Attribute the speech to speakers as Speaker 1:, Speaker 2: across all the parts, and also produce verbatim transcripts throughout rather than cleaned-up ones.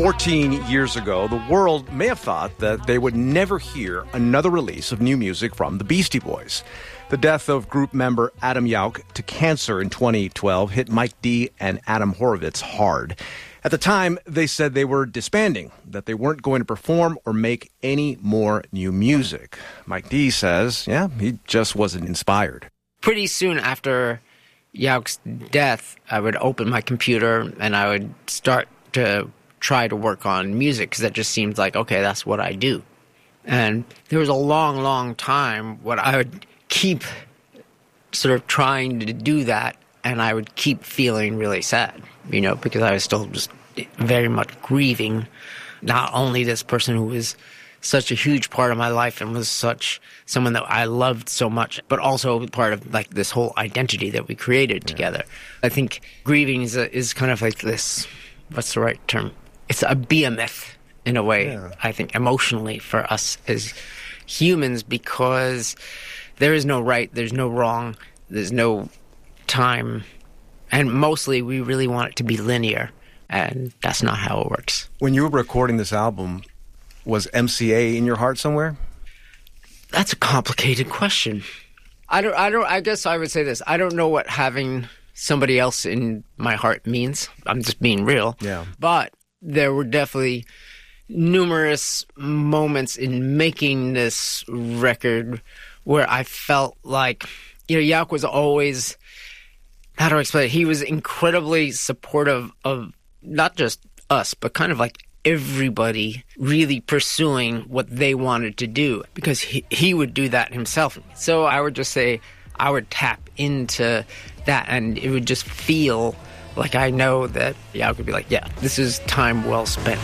Speaker 1: fourteen years ago, the world may have thought that they would never hear another release of new music from the Beastie Boys. The death of group member Adam Yauch to cancer in twenty twelve hit Mike D and Adam Horovitz hard. At the time, they said they were disbanding, that they weren't going to perform or make any more new music. Mike D says, yeah, he just wasn't inspired.
Speaker 2: Pretty soon after Yauch's death, I would open my computer and I would start to try to work on music because that just seemed like, okay, that's what I do. And there was a long, long time when I would keep sort of trying to do that, and I would keep feeling really sad, you know, because I was still just very much grieving not only this person who was such a huge part of my life and was such someone that I loved so much, but also part of like this whole identity that we created yeah. together. I think grieving is a, is kind of like this, what's the right term? It's a behemoth in a way, yeah. I think, emotionally for us as humans, because there is no right, there's no wrong, there's no time, and mostly we really want it to be linear, and that's not how it works.
Speaker 1: When you were recording this album, was M C A in your heart somewhere?
Speaker 2: That's a complicated question. I don't, I don't, I guess I would say this. I don't know what having somebody else in my heart means. I'm just being real.
Speaker 1: Yeah.
Speaker 2: But there were definitely numerous moments in making this record where I felt like, you know, Yauch was always, how do I explain it? He was incredibly supportive of not just us, but kind of like everybody really pursuing what they wanted to do, because he, he would do that himself. So I would just say I would tap into that, and it would just feel like I know that Yauch would be like, yeah, this is time well spent.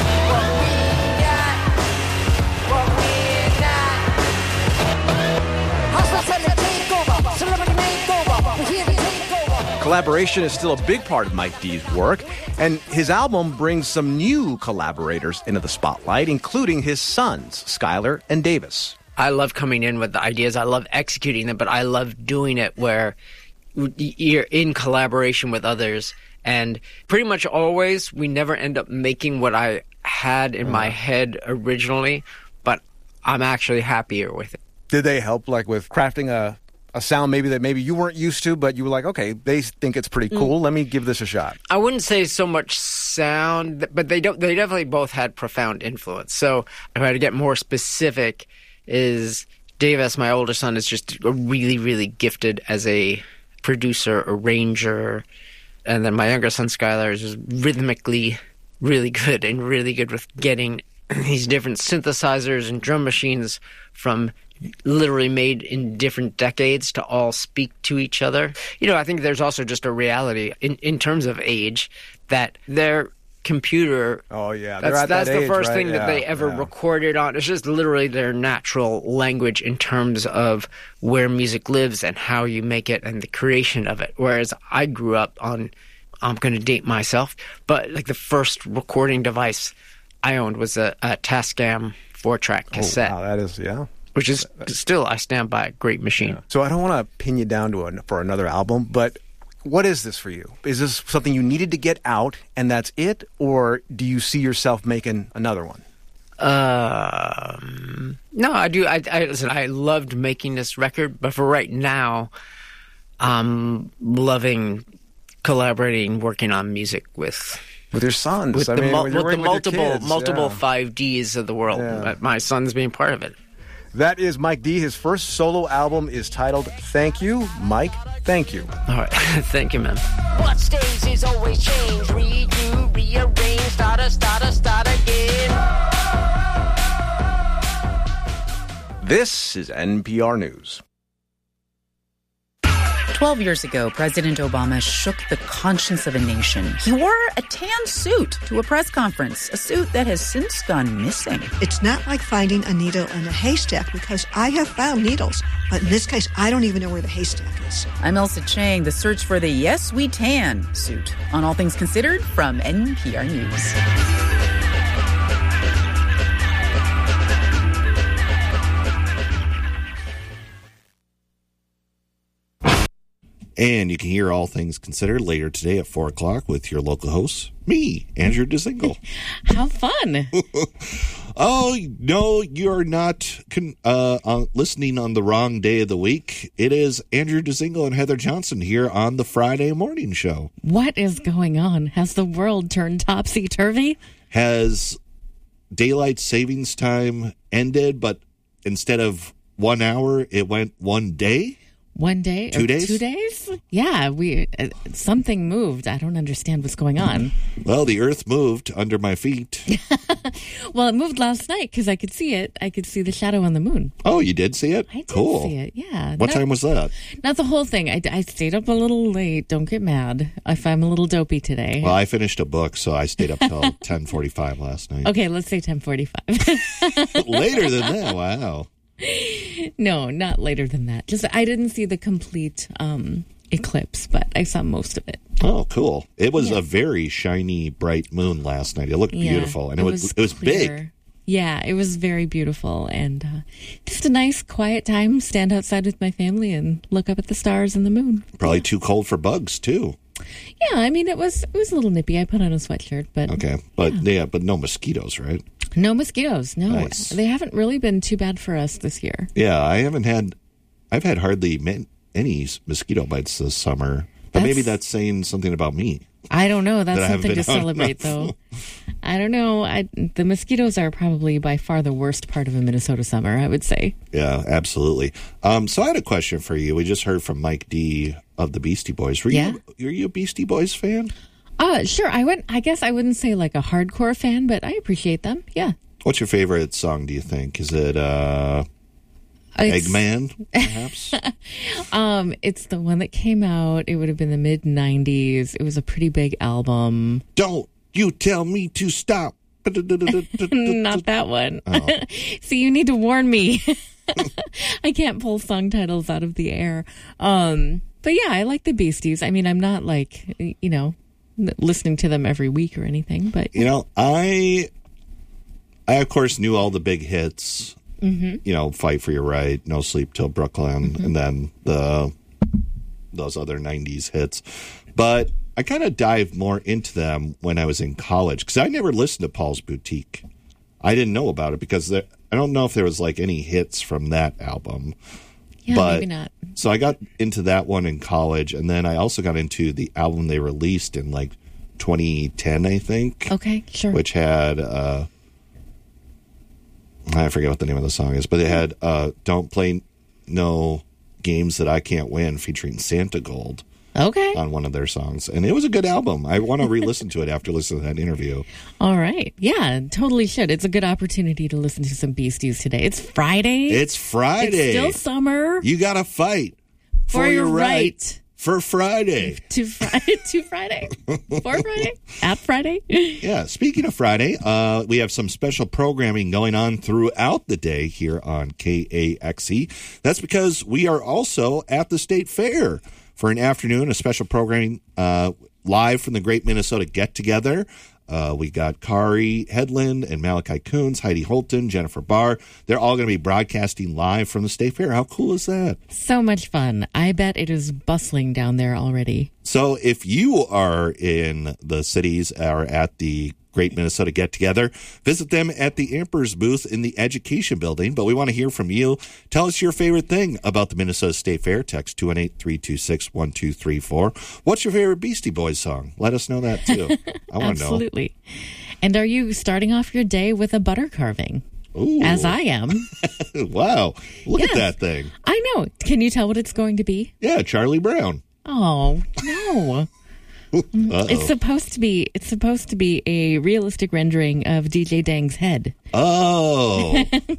Speaker 1: Collaboration is still a big part of Mike D's work, and his album brings some new collaborators into the spotlight, including his sons, Skylar and Davis.
Speaker 2: I love coming in with the ideas. I love executing them, but I love doing it where you're in collaboration with others. And pretty much always, we never end up making what I had in my head originally, but I'm actually happier with it.
Speaker 1: Did they help, like, with crafting a... a sound maybe that maybe you weren't used to, but you were like, okay, they think it's pretty cool. Let me give this a shot.
Speaker 2: I wouldn't say so much sound, but they don't. They definitely both had profound influence. So if I had to get more specific, is Davis, my older son, is just really, really gifted as a producer, arranger. And then my younger son, Skylar, is just rhythmically really good and really good with getting these different synthesizers and drum machines from literally made in different decades to all speak to each other. You know, I think there's also just a reality in, in terms of age that their computer...
Speaker 1: Oh, yeah.
Speaker 2: That's,
Speaker 1: at
Speaker 2: that's
Speaker 1: that
Speaker 2: the
Speaker 1: age,
Speaker 2: first
Speaker 1: right?
Speaker 2: thing
Speaker 1: yeah,
Speaker 2: that they ever
Speaker 1: yeah.
Speaker 2: recorded on. It's just literally their natural language in terms of where music lives and how you make it and the creation of it. Whereas I grew up on... I'm going to date myself, but like the first recording device I owned was a, a Tascam four-track cassette.
Speaker 1: Oh, wow, that is, yeah.
Speaker 2: Which is still, I stand by, a great machine.
Speaker 1: Yeah. So I don't want to pin you down to a, for another album, but what is this for you? Is this something you needed to get out and that's it? Or do you see yourself making another one?
Speaker 2: Um, no, I do. I, I, listen, I loved making this record, but for right now, I'm loving collaborating, working on music with...
Speaker 1: With your sons.
Speaker 2: With
Speaker 1: I
Speaker 2: the,
Speaker 1: mean,
Speaker 2: mul-
Speaker 1: with
Speaker 2: with the multiple,
Speaker 1: your kids,
Speaker 2: multiple
Speaker 1: yeah.
Speaker 2: five Ds of the world.
Speaker 1: Yeah.
Speaker 2: My son's being part of it.
Speaker 1: That is Mike D. His first solo album is titled Thank You. Mike, thank you.
Speaker 2: All right. Thank you, man.
Speaker 3: What stays is always change. Redo, rearrange, start, start, start again.
Speaker 1: This is N P R News.
Speaker 4: Twelve years ago, President Obama shook the conscience of a nation. He wore a tan suit to a press conference, a suit that has since gone missing.
Speaker 5: It's not like finding a needle in a haystack, because I have found needles, but in this case, I don't even know where the haystack is.
Speaker 4: I'm Elsa Chang, the search for the Yes We Tan suit on All Things Considered from N P R News.
Speaker 6: And you can hear All Things Considered later today at four o'clock with your local host, me, Andrew DeZingle.
Speaker 7: How fun.
Speaker 6: Oh, no, you're not con- uh, uh, listening on the wrong day of the week. It is Andrew DeZingle and Heather Johnson here on the Friday morning show.
Speaker 7: What is going on? Has the world turned topsy-turvy?
Speaker 6: Has daylight savings time ended, but instead of one hour, it went one day?
Speaker 7: One day?
Speaker 6: Two
Speaker 7: or
Speaker 6: days?
Speaker 7: Two days? Yeah, we uh, something moved. I don't understand what's going on.
Speaker 6: Well, the earth moved under my feet.
Speaker 7: Well, it moved last night because I could see it. I could see the shadow on the moon.
Speaker 6: Oh, you did see it?
Speaker 7: I did
Speaker 6: cool.
Speaker 7: see it, yeah.
Speaker 6: What
Speaker 7: Not-
Speaker 6: time was that?
Speaker 7: Not the whole thing. I, I stayed up a little late. Don't get mad if I'm a little dopey today.
Speaker 6: Well, I finished a book, so I stayed up till ten forty-five last night.
Speaker 7: Okay, let's say ten forty-five.
Speaker 6: Later than that, wow.
Speaker 7: No, not later than that. Just I didn't see the complete um, eclipse, but I saw most of it.
Speaker 6: Oh, cool. It was
Speaker 7: Yeah.
Speaker 6: a very shiny, bright moon last night. It looked
Speaker 7: Yeah,
Speaker 6: beautiful, and it, was, it was
Speaker 7: clear.
Speaker 6: big.
Speaker 7: Yeah, it was very beautiful, and uh, just a nice, quiet time. Stand outside with my family and look up at the stars and the moon.
Speaker 6: Probably too cold for bugs, too.
Speaker 7: Yeah, I mean it was it was a little nippy. I put on a sweatshirt, but
Speaker 6: Okay, but yeah, but no mosquitoes, right?
Speaker 7: no mosquitoes. No,
Speaker 6: Nice.
Speaker 7: they haven't really been too bad for us this year.
Speaker 6: Yeah, I haven't had, I've had hardly man, any mosquito bites this summer, but maybe
Speaker 7: That's-
Speaker 6: that's saying something about me.
Speaker 7: I don't know. That's
Speaker 6: That I haven't
Speaker 7: something to
Speaker 6: been out
Speaker 7: celebrate,
Speaker 6: enough.
Speaker 7: though. I don't know. I, the mosquitoes are probably by far the worst part of a Minnesota summer, I would say.
Speaker 6: Yeah, absolutely. Um, so I had a question for you. We just heard from Mike D of the Beastie Boys. Were
Speaker 7: Yeah.
Speaker 6: you, were you a Beastie Boys fan?
Speaker 7: Uh, sure. I would. I guess I wouldn't say like a hardcore fan, but I appreciate them. Yeah.
Speaker 6: What's your favorite song, do you think? Is it uh,
Speaker 7: It's-
Speaker 6: Eggman, perhaps?
Speaker 7: Um, it's the one that came out. It would have been the mid nineties. It was a pretty big album.
Speaker 6: Don't you tell me to stop.
Speaker 7: Not that one.
Speaker 6: Oh.
Speaker 7: See, you need to warn me. I can't pull song titles out of the air. Um, but yeah, I like the Beasties. I mean, I'm not like, you know, listening to them every week or anything, but
Speaker 6: You know, I, I of course knew all the big hits. Mm-hmm. You know, Fight for Your Right, No Sleep Till Brooklyn,
Speaker 7: Mm-hmm.
Speaker 6: and then the those other nineties hits. But I kind of dived more into them when I was in college because I never listened to Paul's Boutique. I didn't know about it because there, I don't know if there was like any hits from that album.
Speaker 7: yeah,
Speaker 6: but,
Speaker 7: maybe not.
Speaker 6: So I got into that one in college, and then I also got into the album they released in like twenty ten, I think.
Speaker 7: Okay, sure.
Speaker 6: Which had uh, I forget what the name of the song is, but it had uh, "Don't Play No Games That I Can't Win" featuring Santa Gold
Speaker 7: Okay.
Speaker 6: on one of their songs, and it was a good album. I want to re-listen to it after listening to that interview.
Speaker 7: All right. Yeah, totally should. It's a good opportunity to listen to some Beasties today. It's Friday.
Speaker 6: It's Friday.
Speaker 7: It's still summer.
Speaker 6: You got to fight
Speaker 7: For your right.
Speaker 6: for Friday.
Speaker 7: to Friday. to Friday. For Friday. At Friday.
Speaker 6: Yeah, speaking of Friday, uh, we have some special programming going on throughout the day here on K A X E. That's because we are also at the State Fair for an afternoon, a special programming uh, live from the Great Minnesota Get Together. Uh, we got Kari Headland and Malachi Coons, Heidi Holton, Jennifer Barr. They're all going to be broadcasting live from the State Fair. How cool is that?
Speaker 7: So much fun. I bet it is bustling down there already.
Speaker 6: So if you are in the cities or at the Great Minnesota Get Together, visit them at the Emperor's booth in the Education Building. But we want to hear from you. Tell us your favorite thing about the Minnesota State Fair. Text two one eight, three two six, one two three four. What's your favorite Beastie Boys song? Let us know that too. I want to know.
Speaker 7: Absolutely. And are you starting off your day with a butter carving?
Speaker 6: Ooh.
Speaker 7: As I am.
Speaker 6: Wow. Look
Speaker 7: Yes.
Speaker 6: at that thing.
Speaker 7: I know. Can you tell what it's going to be?
Speaker 6: Yeah, Charlie Brown.
Speaker 7: Oh, no.
Speaker 6: Uh-oh.
Speaker 7: It's supposed to be it's supposed to be a realistic rendering of D J Dang's head.
Speaker 6: Oh.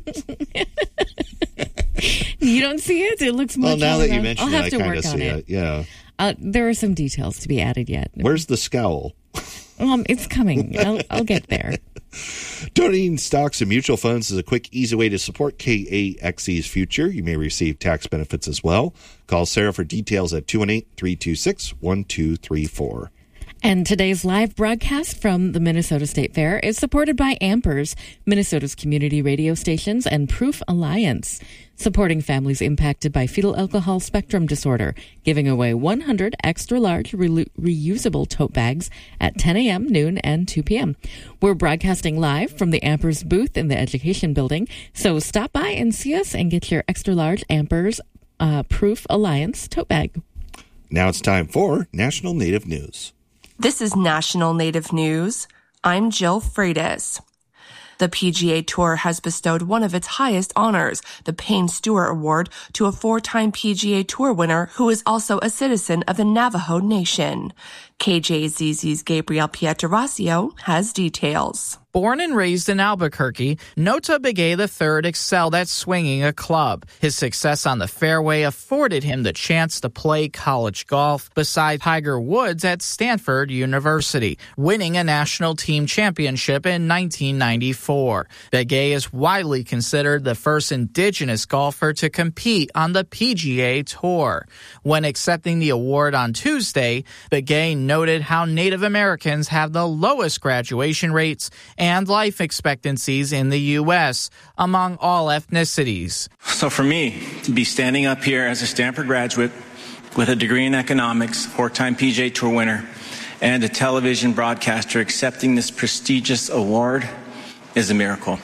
Speaker 7: You don't see it? It looks more
Speaker 6: Well, now that you
Speaker 7: around.
Speaker 6: mention
Speaker 7: I'll
Speaker 6: it,
Speaker 7: have
Speaker 6: I
Speaker 7: to
Speaker 6: kind
Speaker 7: work
Speaker 6: of
Speaker 7: on
Speaker 6: see
Speaker 7: it.
Speaker 6: it. Yeah.
Speaker 7: Uh, there are some details to be added yet.
Speaker 6: Where's the scowl?
Speaker 7: Um, it's coming. I'll, I'll get there.
Speaker 6: Donating stocks and mutual funds is a quick, easy way to support K A X E's future. You may receive tax benefits as well. Call Sarah for details at two one eight, three two six, one two three four.
Speaker 7: And today's live broadcast from the Minnesota State Fair is supported by Ampers, Minnesota's community radio stations, and Proof Alliance, supporting families impacted by fetal alcohol spectrum disorder, giving away one hundred extra-large re- reusable tote bags at ten a.m., noon, and two p.m. We're broadcasting live from the Ampers booth in the Education Building, so stop by and see us and get your extra-large Ampers uh, Proof Alliance tote bag.
Speaker 6: Now it's time for National Native News.
Speaker 8: This is National Native News. I'm Jill Freitas. The P G A Tour has bestowed one of its highest honors, the Payne Stewart Award, to a four-time P G A Tour winner who is also a citizen of the Navajo Nation. K J Z Z's Gabriel Pietrasio has details.
Speaker 9: Born and raised in Albuquerque, Nota Begay the third excelled at swinging a club. His success on the fairway afforded him the chance to play college golf beside Tiger Woods at Stanford University, winning a national team championship in nineteen ninety-four. Begay is widely considered the first indigenous golfer to compete on the P G A Tour. When accepting the award on Tuesday, Begay noted how Native Americans have the lowest graduation rates and life expectancies in the U S among all ethnicities.
Speaker 10: So for me, to be standing up here as a Stanford graduate with a degree in economics, four-time P G A Tour winner, and a television broadcaster accepting this prestigious award is a miracle.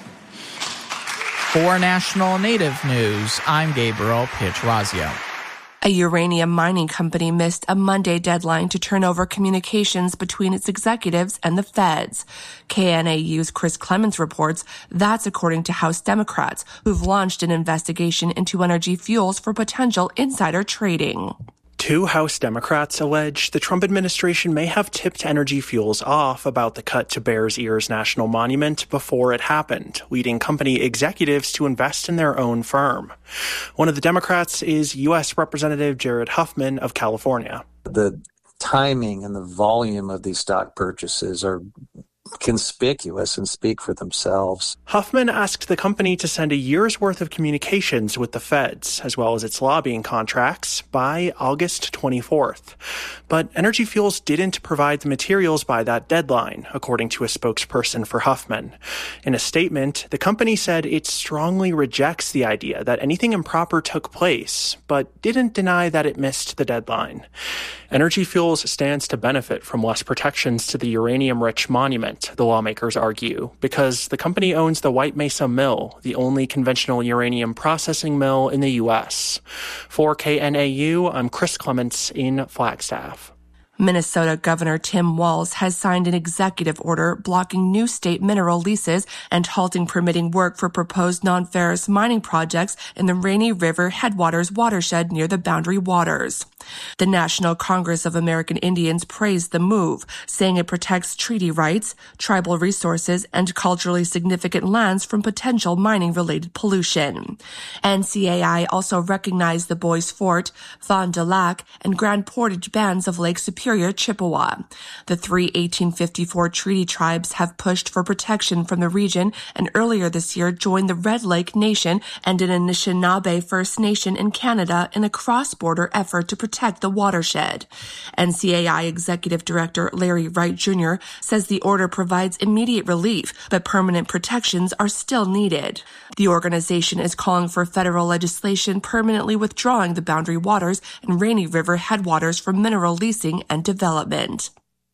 Speaker 9: For National Native News, I'm Gabriel Pietrasio.
Speaker 8: A uranium mining company missed a Monday deadline to turn over communications between its executives and the feds. K N A U's Chris Clemens reports that's according to House Democrats, who've launched an investigation into Energy Fuels for potential insider trading.
Speaker 11: Two House Democrats allege the Trump administration may have tipped Energy Fuels off about the cut to Bears Ears National Monument before it happened, leading company executives to invest in their own firm. One of the Democrats is U S Representative Jared Huffman of California.
Speaker 12: The timing and the volume of these stock purchases are conspicuous and speak for themselves.
Speaker 11: Huffman asked the company to send a year's worth of communications with the feds, as well as its lobbying contracts, by August twenty-fourth. But Energy Fuels didn't provide the materials by that deadline, according to a spokesperson for Huffman. In a statement, the company said it strongly rejects the idea that anything improper took place, but didn't deny that it missed the deadline. Energy Fuels stands to benefit from less protections to the uranium-rich monument, the lawmakers argue, because the company owns the White Mesa Mill, the only conventional uranium processing mill in the U S. For K N A U, I'm Chris Clements in Flagstaff.
Speaker 8: Minnesota Governor Tim Walz has signed an executive order blocking new state mineral leases and halting permitting work for proposed non-ferrous mining projects in the Rainy River Headwaters watershed near the Boundary Waters. The National Congress of American Indians praised the move, saying it protects treaty rights, tribal resources, and culturally significant lands from potential mining-related pollution. N C A I also recognized the Bois Forte, Fond du Lac, and Grand Portage bands of Lake Superior, Chippewa. The three eighteen fifty-four treaty tribes have pushed for protection from the region and earlier this year joined the Red Lake Nation and an Anishinaabe First Nation in Canada in a cross-border effort to protect protect the watershed. N C A I Executive Director Larry Wright Junior says the order provides immediate relief, but permanent protections are still needed. The organization is calling for federal legislation permanently withdrawing the Boundary Waters and Rainy River headwaters from mineral leasing and development.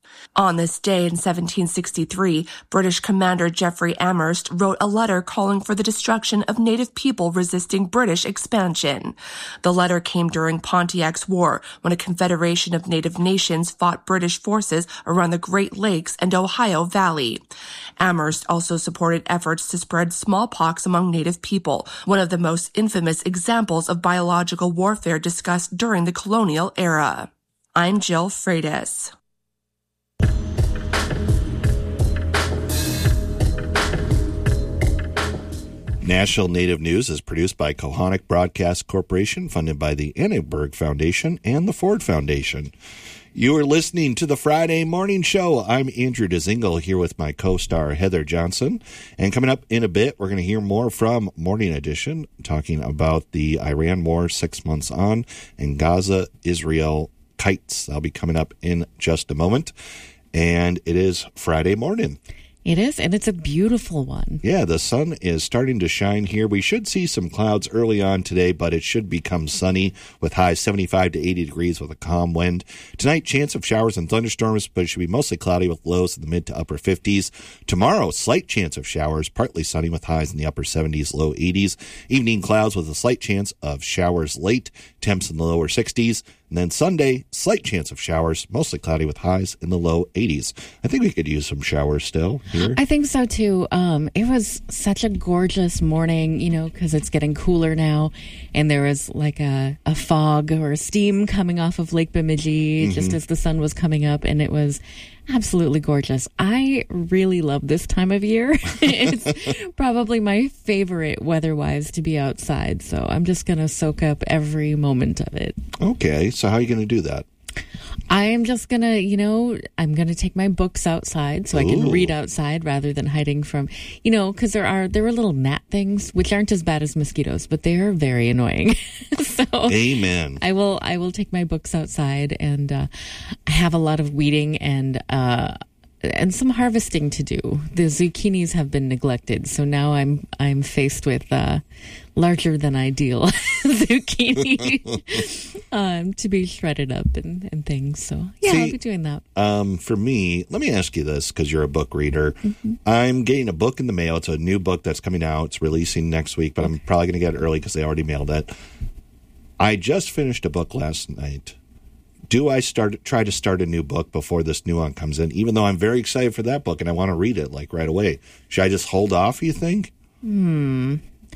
Speaker 8: On this day in seventeen sixty-three, British Commander Geoffrey Amherst wrote a letter calling for the destruction of native people resisting British expansion. The letter came during Pontiac's War, when a confederation of native nations fought British forces around the Great Lakes and Ohio Valley. Amherst also supported efforts to spread smallpox among native people, one of the most infamous examples of biological warfare discussed during the colonial era. I'm Jill Freitas.
Speaker 6: National Native News is produced by Kohanic Broadcast Corporation, funded by the Annenberg Foundation and the Ford Foundation. You are listening to the Friday Morning Show. I'm Andrew Dzingel here with my co-star Heather Johnson. And coming up in a bit, we're going to hear more from Morning Edition, talking about the Iran war six months on and Gaza-Israel kites. That'll be coming up in just a moment. and it is Friday morning.
Speaker 7: It is, and it's a beautiful one.
Speaker 6: Yeah, the sun is starting to shine here. We should see some clouds early on today, but it should become sunny with highs seventy-five to eighty degrees with a calm wind. Tonight, chance of showers and thunderstorms, but it should be mostly cloudy with lows in the mid to upper fifties. Tomorrow, slight chance of showers, partly sunny with highs in the upper seventies, low eighties. Evening clouds with a slight chance of showers late, temps in the lower sixties. And then Sunday, slight chance of showers, mostly cloudy with highs in the low eighties. I think we could use some showers still here.
Speaker 7: I think so, too. Um, it was such a gorgeous morning, you know, because it's getting cooler now. And there was like a, a fog or a steam coming off of Lake Bemidji mm-hmm. just as the sun was coming up. And it was absolutely gorgeous. I really love this time of year. It's probably my favorite weather-wise to be outside. So I'm just going to soak up every moment of it.
Speaker 6: Okay. So how are you going to do that?
Speaker 7: I am just going to, you know, I'm going to take my books outside so I can
Speaker 6: Ooh.
Speaker 7: read outside rather than hiding from, you know, because there are, there are little gnat things, which aren't as bad as mosquitoes, but they are very annoying. So
Speaker 6: Amen.
Speaker 7: I will, I will take my books outside, and uh, I have a lot of weeding and, uh, and some harvesting to do. The zucchinis have been neglected, so now I'm I'm faced with uh, larger than ideal zucchini um, to be shredded up and, and things. So yeah,
Speaker 6: See,
Speaker 7: I'll be doing that.
Speaker 6: Um, for me, let me ask you this, because you're a book reader. Mm-hmm. I'm getting a book in the mail. It's a new book that's coming out. It's releasing next week, but I'm probably going to get it early because they already mailed it. I just finished a book last night. Do I start try to start a new book before this new one comes in, even though I'm very excited for that book and I want to read it like right away? Should I just hold off, you think?
Speaker 7: Hmm.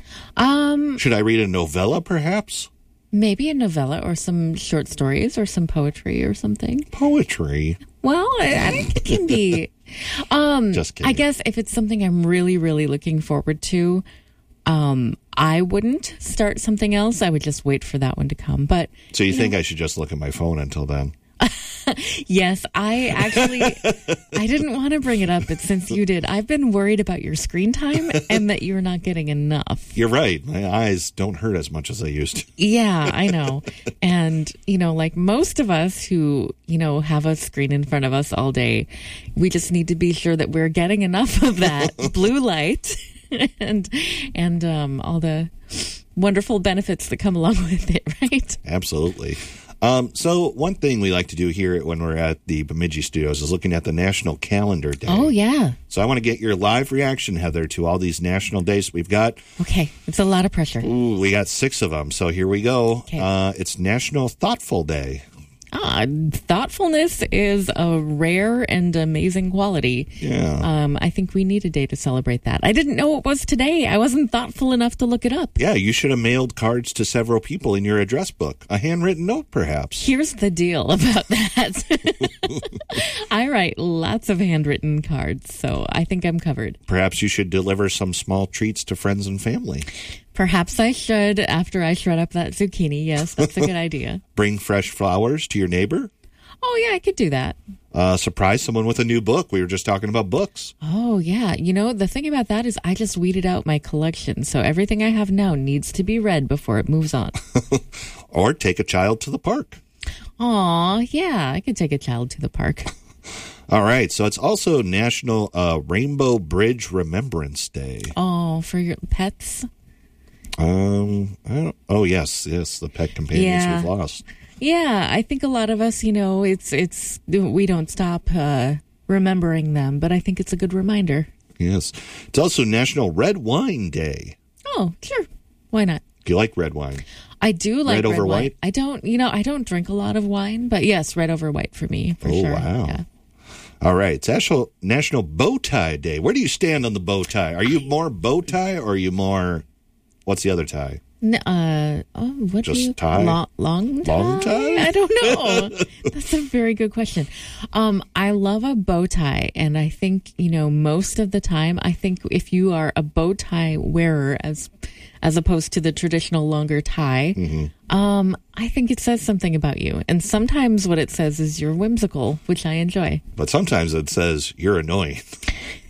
Speaker 7: Um,
Speaker 6: Should I read a novella, perhaps?
Speaker 7: Maybe a novella or some short stories or some poetry or something.
Speaker 6: Poetry?
Speaker 7: Well, I, I think it can be. Um,
Speaker 6: Just kidding.
Speaker 7: I guess if it's something I'm really, really looking forward to, um, I wouldn't start something else. I would just wait for that one to come. But
Speaker 6: So you, you think
Speaker 7: know,
Speaker 6: I should just look at my phone until then?
Speaker 7: Yes, I actually, I didn't want to bring it up, but since you did, I've been worried about your screen time and that you're not getting enough.
Speaker 6: You're right. My eyes don't hurt as much as they used to.
Speaker 7: Yeah, I know. And, you know, like most of us who, you know, have a screen in front of us all day, we just need to be sure that we're getting enough of that blue light and, and um, all the wonderful benefits that come along with it, right?
Speaker 6: Absolutely. Um, so one thing we like to do here when we're at the Bemidji Studios is looking at the National Calendar Day.
Speaker 7: Oh, yeah.
Speaker 6: So I want to get your live reaction, Heather, to all these national days we've got.
Speaker 7: Okay. It's a lot of pressure.
Speaker 6: Ooh, we got six of them. So here we go.
Speaker 7: Okay.
Speaker 6: Uh, it's National Thoughtful Day.
Speaker 7: Ah, thoughtfulness is a rare and amazing quality.
Speaker 6: Yeah.
Speaker 7: Um, I think we need a day to celebrate that. I didn't know it was today. I wasn't thoughtful enough to look it up.
Speaker 6: Yeah, you should have mailed cards to several people in your address book. A handwritten note, perhaps.
Speaker 7: Here's the deal about that. I write lots of handwritten cards, so I think I'm covered.
Speaker 6: Perhaps you should deliver some small treats to friends and family.
Speaker 7: Perhaps I should after I shred up that zucchini. Yes, that's a good idea.
Speaker 6: Bring fresh flowers to your neighbor.
Speaker 7: Oh, yeah, I could do that.
Speaker 6: Uh, surprise someone with a new book. We were just talking about books.
Speaker 7: Oh, yeah. You know, the thing about that is I just weeded out my collection, so everything I have now needs to be read before it moves on.
Speaker 6: Or take a child to the park.
Speaker 7: Aw, yeah, I could take a child to the park.
Speaker 6: All right, so it's also National uh, Rainbow Bridge Remembrance Day.
Speaker 7: Oh, for your pets?
Speaker 6: Um. I don't, oh yes, yes, the pet companions
Speaker 7: Yeah.
Speaker 6: we've lost.
Speaker 7: Yeah, I think a lot of us, you know, it's it's we don't stop uh, remembering them, but I think it's a good reminder.
Speaker 6: Yes, it's also National Red Wine Day.
Speaker 7: Oh, sure, why not?
Speaker 6: Do you like red wine?
Speaker 7: I do like
Speaker 6: Red
Speaker 7: red,
Speaker 6: over
Speaker 7: wine.
Speaker 6: white?
Speaker 7: I don't, you know, I don't drink a lot of wine, but yes, red over white for me, for
Speaker 6: oh
Speaker 7: sure.
Speaker 6: wow!
Speaker 7: Yeah.
Speaker 6: All right, it's National National Bow Tie Day. Where do you stand on the bow tie? Are you more bow tie or are you more? What's the other tie?
Speaker 7: N- uh, oh, what
Speaker 6: Just
Speaker 7: do you
Speaker 6: tie?
Speaker 7: Long, long tie?
Speaker 6: Long tie?
Speaker 7: I don't know. That's a very good question. Um, I love a bow tie, and I think you know most of the time. I think if you are a bow tie wearer, as as opposed to the traditional longer tie,
Speaker 6: Mm-hmm.
Speaker 7: um, I think it says something about you. And sometimes what it says is you're whimsical, which I enjoy.
Speaker 6: But sometimes it says you're annoying.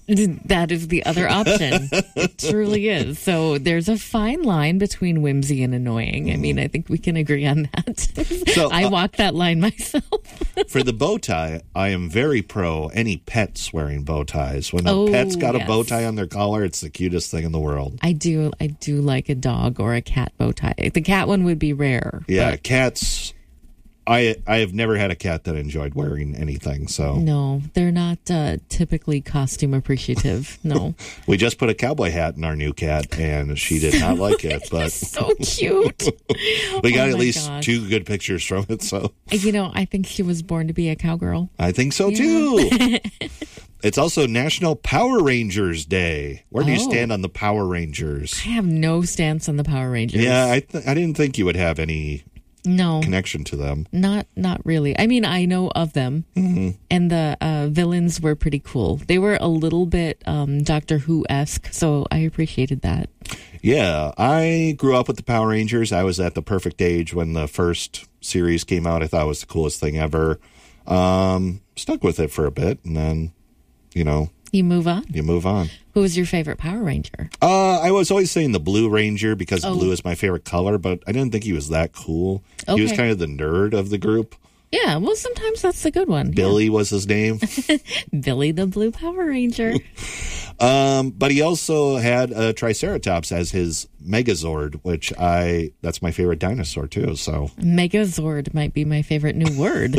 Speaker 7: That is the other option. It truly is. So there's a fine line between whimsy and annoying. I mean, I think we can agree on that.
Speaker 6: So,
Speaker 7: I
Speaker 6: uh,
Speaker 7: walk that line myself.
Speaker 6: For the bow tie, I am very pro any pets wearing bow ties. When a
Speaker 7: Oh,
Speaker 6: pet's got
Speaker 7: yes.
Speaker 6: a bow tie on their collar, it's the cutest thing in the world.
Speaker 7: I do. I do like a dog or a cat bow tie. The cat one would be rare.
Speaker 6: Yeah,
Speaker 7: but
Speaker 6: cats. I I have never had a cat that enjoyed wearing anything. So
Speaker 7: no, they're not uh, typically costume appreciative. No.
Speaker 6: we just put a cowboy hat in our new cat, and she did not like it. But
Speaker 7: So cute.
Speaker 6: we got
Speaker 7: Oh
Speaker 6: at
Speaker 7: my
Speaker 6: least
Speaker 7: gosh.
Speaker 6: two good pictures from it. So
Speaker 7: You know, I think she was born to be a cowgirl.
Speaker 6: I think so too. It's also National Power Rangers Day. Where do you
Speaker 7: Oh.
Speaker 6: stand on the Power Rangers?
Speaker 7: I have no stance on the Power Rangers.
Speaker 6: Yeah, I th- I didn't think you would have any
Speaker 7: No.
Speaker 6: connection to them.
Speaker 7: Not not really. I mean, I know of them,
Speaker 6: Mhm.
Speaker 7: and the uh, villains were pretty cool. They were a little bit um, Doctor Who-esque, so I appreciated that.
Speaker 6: Yeah, I grew up with the Power Rangers. I was at the perfect age when the first series came out. I thought it was the coolest thing ever. Um, stuck with it for a bit, and then, you know,
Speaker 7: You move on.
Speaker 6: you move on.
Speaker 7: Who was your favorite Power Ranger?
Speaker 6: Uh, I was always saying the Blue Ranger because
Speaker 7: Oh.
Speaker 6: blue is my favorite color, but I didn't think he was that cool. He was
Speaker 7: Okay.
Speaker 6: kind of the nerd of the group.
Speaker 7: Yeah, well, sometimes that's the good one.
Speaker 6: Billy was his name.
Speaker 7: Billy the Blue Power Ranger.
Speaker 6: Um, but he also had a Triceratops as his Megazord, which I, that's my favorite dinosaur too. So,
Speaker 7: Megazord might be my favorite new word.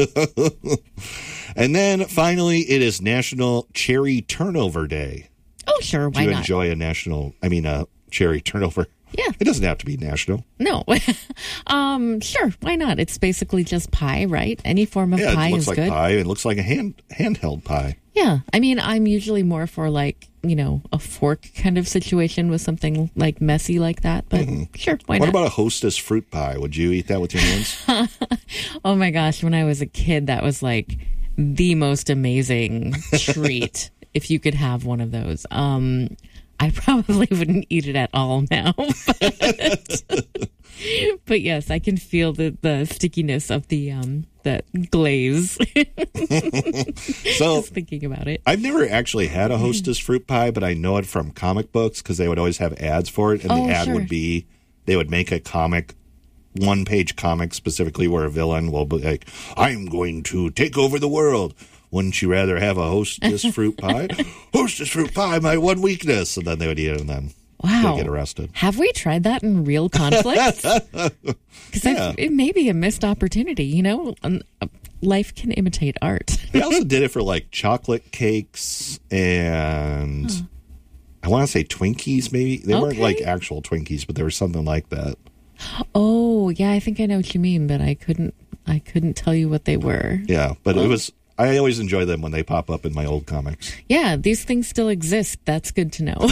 Speaker 6: and then finally, it is National Cherry Turnover Day.
Speaker 7: Oh, sure,
Speaker 6: Do
Speaker 7: why
Speaker 6: you
Speaker 7: not?
Speaker 6: enjoy a national, I mean, a cherry turnover?
Speaker 7: Yeah.
Speaker 6: It doesn't have to be national.
Speaker 7: No. um, sure, why not? It's basically just pie, right? Any form of
Speaker 6: Yeah,
Speaker 7: pie
Speaker 6: it looks
Speaker 7: is
Speaker 6: like
Speaker 7: good.
Speaker 6: pie. It looks like a hand handheld pie.
Speaker 7: Yeah, I mean, I'm usually more for like, you know, a fork kind of situation with something like messy like that, but sure, why
Speaker 6: What
Speaker 7: not?
Speaker 6: about a Hostess fruit pie? Would you eat that with your hands?
Speaker 7: Oh my gosh, when I was a kid, that was like the most amazing treat if you could have one of those. Um, I probably wouldn't eat it at all now. But, but yes, I can feel the, the stickiness of the um the glaze.
Speaker 6: So
Speaker 7: Just thinking about it.
Speaker 6: I've never actually had a Hostess fruit pie, but I know it from comic books because they would always have ads for it, and
Speaker 7: Oh,
Speaker 6: the ad
Speaker 7: sure.
Speaker 6: would be they would make a comic, one page comic specifically where a villain will be like, "I'm going to take over the world. Wouldn't you rather have a Hostess fruit pie? Hostess fruit pie, my one weakness." And then they would eat it, and then
Speaker 7: Wow.
Speaker 6: they'd get arrested.
Speaker 7: Have we tried that in real conflict? Because
Speaker 6: Yeah.
Speaker 7: it may be a missed opportunity, you know? Um, uh, Life can imitate art.
Speaker 6: They also did it for like chocolate cakes and I want to say Twinkies, maybe. They weren't
Speaker 7: Okay.
Speaker 6: like actual Twinkies, but they were something like that.
Speaker 7: Oh, yeah, I think I know what you mean, but I couldn't I couldn't tell you what they were.
Speaker 6: Yeah, but
Speaker 7: Well-
Speaker 6: it was. I always enjoy them when they pop up in my old comics.
Speaker 7: Yeah, these things still exist. That's good to know.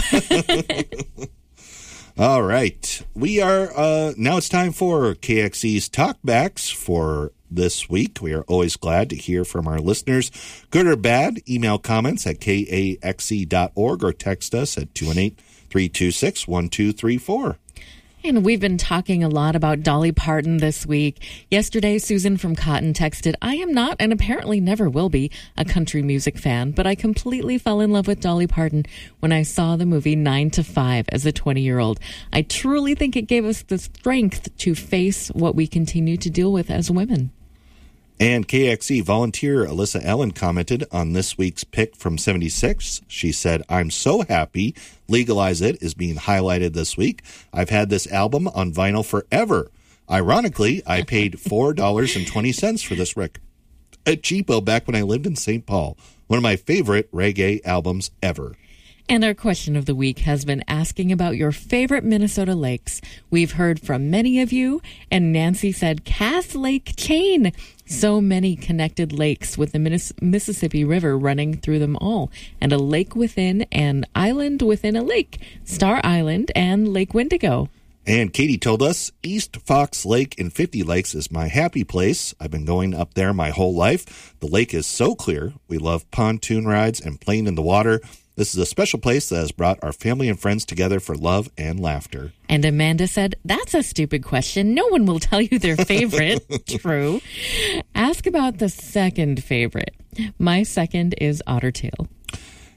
Speaker 6: All right, we are uh, now. It's time for K X E's Talkbacks for this week. We are always glad to hear from our listeners, good or bad. Email comments at K A X E dot org or text us at two one eight, three two six, one two three four.
Speaker 7: And we've been talking a lot about Dolly Parton this week. Yesterday, Susan from Cotton texted, I am not, and apparently never will be, a country music fan, but I completely fell in love with Dolly Parton when I saw the movie nine to five as a twenty-year-old. I truly think it gave us the strength to face what we continue to deal with as women.
Speaker 6: And K X E volunteer Alyssa Ellen commented on this week's pick from seventy-six. She said, I'm so happy Legalize It is being highlighted this week. I've had this album on vinyl forever. Ironically, I paid four dollars and twenty cents for this record at cheapo back when I lived in Saint Paul. One of my favorite reggae albums ever.
Speaker 7: And our question of the week has been asking about your favorite Minnesota lakes. We've heard from many of you, and Nancy said Cass Lake Chain. So many connected lakes with the Minnes- Mississippi River running through them all, and a lake within an island within a lake, Star Island and Lake Wendigo.
Speaker 6: And Katie told us, East Fox Lake in fifty Lakes is my happy place. I've been going up there my whole life. The lake is so clear. We love pontoon rides and playing in the water. This is a special place that has brought our family and friends together for love and laughter.
Speaker 7: And Amanda said, that's a stupid question. No one will tell you their favorite. True. Ask about the second favorite. My second is Ottertail.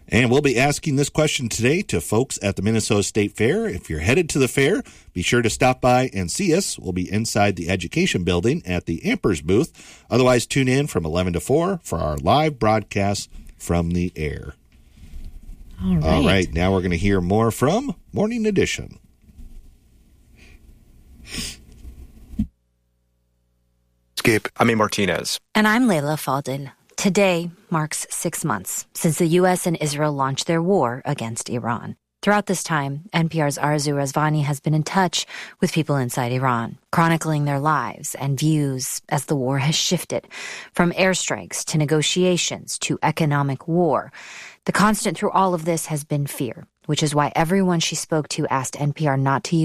Speaker 6: And we'll be asking this question today to folks at the Minnesota State Fair. If you're headed to the fair, be sure to stop by and see us. We'll be inside the education building at the Ampers booth. Otherwise, tune in from eleven to four for our live broadcast from the air.
Speaker 7: All right.
Speaker 6: All right, now we're going to hear more from Morning Edition.
Speaker 1: Skip, I'm A. Martinez.
Speaker 13: And I'm Layla Faldil. Today marks six months since the U S and Israel launched their war against Iran. Throughout this time, N P R's Arzu Razvani has been in touch with people inside Iran, chronicling their lives and views as the war has shifted from airstrikes to negotiations to economic war. The constant through all of this has been fear, which is why everyone she spoke to asked N P R not to use